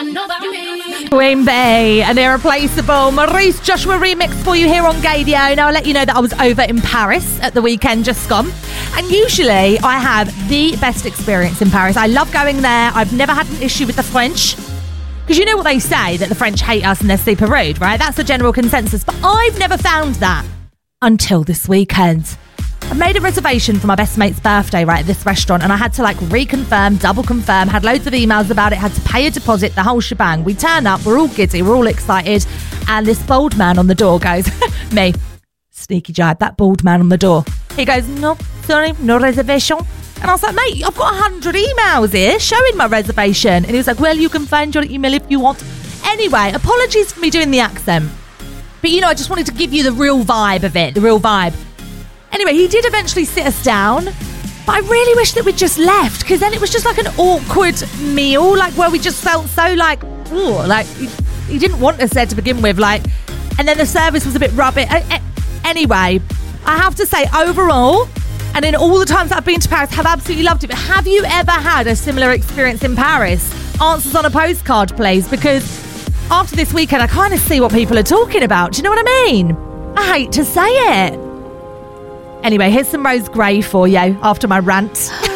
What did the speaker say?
Queen Bee, an irreplaceable Maurice Joshua remix for you here on Gadio. Now, I'll let you know that I was over in Paris at the weekend just gone. And usually I have the best experience in Paris. I love going there. I've never had an issue with the French. Because you know what they say, that the French hate us and they're super rude, right? That's the general consensus. But I've never found that until this weekend. I made a reservation for my best mate's birthday, right, at this restaurant, and I had to reconfirm, double confirm, had loads of emails about it, had to pay a deposit, the whole shebang. We turn up, we're all giddy, we're all excited, and this bald man on the door goes, me, sneaky jibe, that bald man on the door. He goes, no, sorry, no reservation. And I was like, mate, I've got 100 emails here showing my reservation. And he was like, well, you can find your email if you want. Anyway, apologies for me doing the accent. But, I just wanted to give you the real vibe of it, the real vibe. Anyway, he did eventually sit us down, but I really wish that we'd just left, because then it was just like an awkward meal, where we just felt so he didn't want us there to begin with, and then the service was a bit rubbish. Anyway, I have to say, overall, and in all the times that I've been to Paris, have absolutely loved it. But have you ever had a similar experience in Paris? Answers on a postcard, please, because after this weekend, I kind of see what people are talking about. Do you know what I mean? I hate to say it. Anyway, here's some Rose Gray for you after my rant.